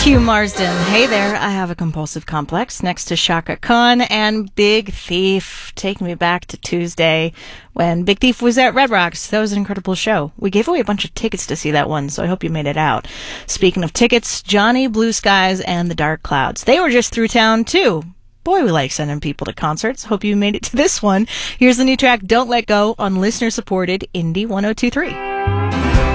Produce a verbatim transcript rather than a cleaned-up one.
Q Marsden. Hey there, I have a compulsive complex next to Shaka Khan and Big Thief. Take me back to Tuesday when Big Thief was at Red Rocks. That was an incredible show. We gave away a bunch of tickets to see that one, so I hope you made it out. Speaking of tickets, Johnny, Blue Skies, and the Dark Clouds. They were just through town, too. Boy, we like sending people to concerts. Hope you made it to this one. Here's the new track, Don't Let Go, on listener-supported Indie one oh two three.